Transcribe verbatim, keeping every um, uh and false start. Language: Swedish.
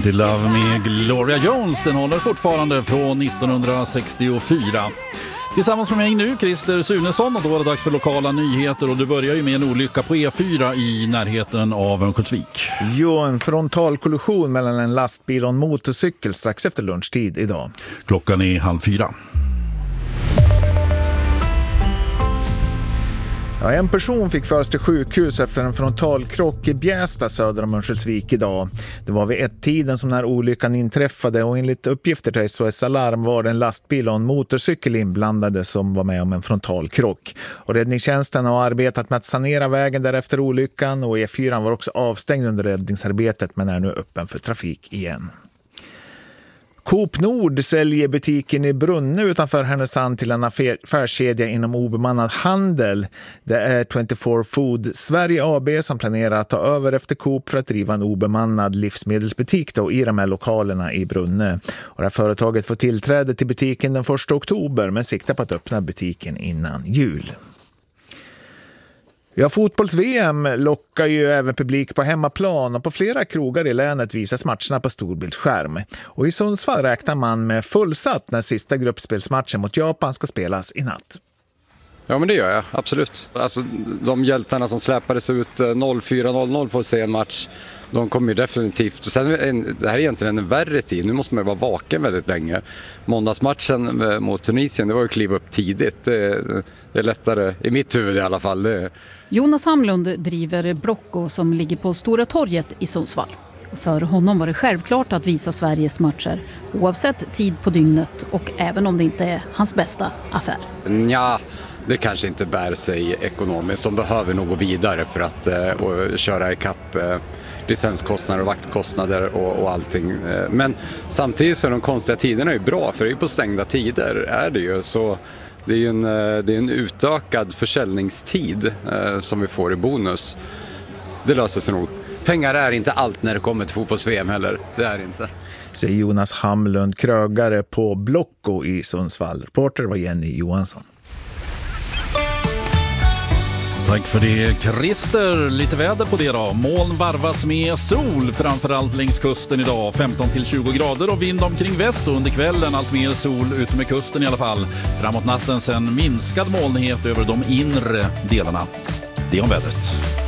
Ain't Love med Gloria Jones, den håller fortfarande från nittonhundrasextiofyra. Tillsammans med mig nu, Christer Sunesson, och då är det dags för lokala nyheter och du börjar ju med en olycka på E fyra i närheten av Örnsköldsvik. Jo, en frontalkollision mellan en lastbil och en motorcykel strax efter lunchtid idag. Klockan är halv fyra. Ja, en person fick föras till sjukhus efter en frontalkrock i Bjästa söder om Örnsköldsvik idag. Det var vid ett tiden som när olyckan inträffade och enligt uppgifter till S O S Alarm var det en lastbil och en motorcykel inblandade som var med om en frontalkrock. Och räddningstjänsten har arbetat med att sanera vägen därefter olyckan och E fyra var också avstängd under räddningsarbetet men är nu öppen för trafik igen. Coop Nord säljer butiken i Brunne utanför Härnösand till en affärskedja inom obemannad handel. Det är tjugofyra Food Sverige A B som planerar att ta över efter Coop för att driva en obemannad livsmedelsbutik då i de här lokalerna i Brunne. Och det här företaget får tillträde till butiken den första oktober men siktar på att öppna butiken innan jul. Ja, fotbolls-V M lockar ju även publik på hemmaplan och på flera krogar i länet visas matcherna på storbildsskärm. Och i Sundsvall räknar man med fullsatt när sista gruppspelsmatchen mot Japan ska spelas i natt. Ja, men det gör jag, absolut. Alltså, de hjältarna som släpades ut noll fyra noll noll för att se en match, de kommer ju definitivt. Sen, det här är egentligen en värre tid, nu måste man vara vaken väldigt länge. Måndagsmatchen mot Tunisien, det var ju att kliva upp tidigt. Det, det är lättare, i mitt huvud i alla fall. Det. Jonas Hamlund driver Blocko som ligger på Stora torget i Sundsvall. För honom var det självklart att visa Sveriges matcher, oavsett tid på dygnet och även om det inte är hans bästa affär. Ja, det kanske inte bär sig ekonomiskt. De behöver nog gå vidare för att uh, köra ikapp uh, licenskostnader och vaktkostnader och, och allting. Uh, men samtidigt så är de konstiga tiderna ju bra, för det är ju på stängda tider är det ju. Så det är ju en, uh, det är en utökad försäljningstid uh, som vi får i bonus. Det löser sig nog. Pengar är inte allt när det kommer till fotbolls-V M heller. Det är inte. Säger Jonas Hamlund, krögare på Blocko i Sundsvall. Reporter var Jenny Johansson. Tack för det, Christer. Lite väder på det då. Moln varvas med sol, framförallt längs kusten idag. femton till tjugo grader och vind omkring väst och under kvällen allt mer sol ut med kusten i alla fall. Framåt natten sen minskad molnighet över de inre delarna. Det är om vädret.